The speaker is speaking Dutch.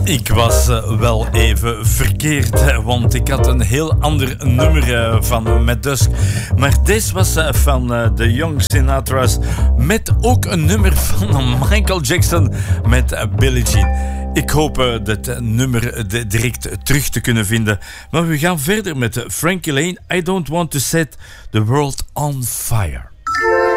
Ik was wel even verkeerd, want ik had een heel ander nummer van Matt Dusk. Maar deze was van de Young Sinatras, met ook een nummer van Michael Jackson met Billie Jean. Ik hoop dat nummer direct terug te kunnen vinden. Maar we gaan verder met Frankie Lane. I don't want to set the world on fire.